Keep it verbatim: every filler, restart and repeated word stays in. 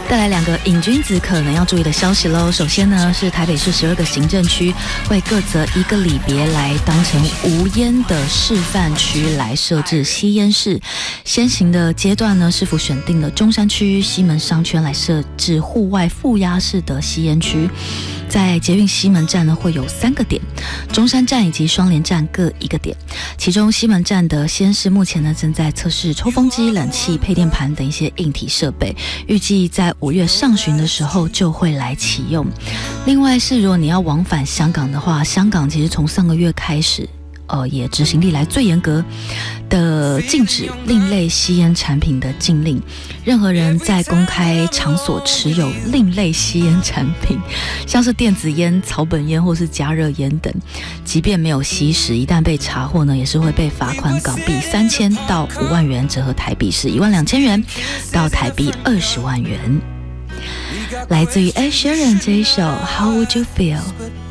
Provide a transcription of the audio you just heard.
带来两个瘾君子可能要注意的消息喽。首先呢，是台北市十二个行政区会各择一个里别来当成无烟的示范区来设置吸烟室。先行的阶段呢，是否选定了中山区、西门商圈来设置户外负压式的吸烟区。在捷运西门站呢，会有三个点，中山站以及双连站各一个点。其中西门站的吸烟室目前呢正在测试抽风机、冷气、配电盘等一些硬体设备，预计在五月上旬的时候就会来启用。另外是，如果你要往返香港的话，香港其实从上个月开始。呃，也执行历来最严格的禁止另类吸烟产品的禁令，任何人在公开场所持有另类吸烟产品，像是电子烟、草本烟或是加热烟等，即便没有吸食，一旦被查获呢，也是会被罚款港币三千到五万元，折合台币是一万两千元到台币二十万元。来自于 Ed Sheeran 这一首 How Would You Feel。